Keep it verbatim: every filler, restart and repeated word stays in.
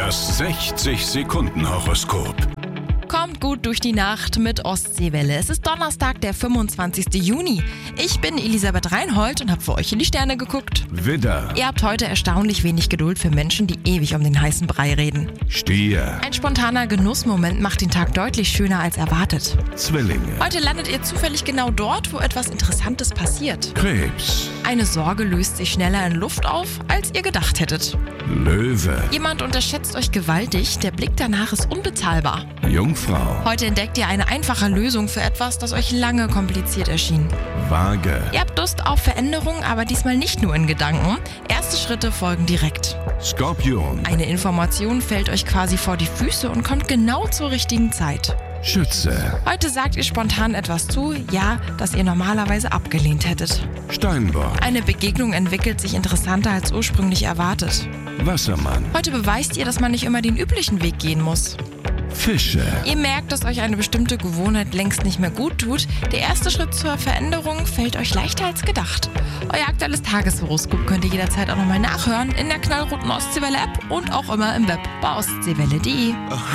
Das sechzig-Sekunden-Horoskop. Kommt gut durch die Nacht mit Ostseewelle. Es ist Donnerstag, der fünfundzwanzigsten Juni. Ich bin Elisabeth Reinhold und habe für euch in die Sterne geguckt. Widder, Ihr habt heute erstaunlich wenig Geduld für Menschen, die ewig um den heißen Brei reden. Stier, Ein spontaner Genussmoment macht den Tag deutlich schöner als erwartet. Zwillinge, Heute landet ihr zufällig genau dort, wo etwas Interessantes passiert. Krebs, Eine Sorge löst sich schneller in Luft auf, als ihr gedacht hättet. Löwe, Jemand unterschätzt euch gewaltig, der Blick danach ist unbezahlbar. Jungfrau, Heute entdeckt ihr eine einfache Lösung für etwas, das euch lange kompliziert erschien. Waage, Ihr habt Lust auf Veränderung, aber diesmal nicht nur in Gedanken. Erste Schritte folgen direkt. Skorpion, Eine Information fällt euch quasi vor die Füße und kommt genau zur richtigen Zeit. Schütze, Heute sagt ihr spontan etwas zu, ja, das ihr normalerweise abgelehnt hättet. Steinbock, Eine Begegnung entwickelt sich interessanter als ursprünglich erwartet. Wassermann, Heute beweist ihr, dass man nicht immer den üblichen Weg gehen muss. Fische, Ihr merkt, dass euch eine bestimmte Gewohnheit längst nicht mehr gut tut. Der erste Schritt zur Veränderung fällt euch leichter als gedacht. Euer aktuelles Tageshoroskop könnt ihr jederzeit auch nochmal nachhören in der knallroten Ostseewelle-App und auch immer im Web bei ostseewelle punkt de.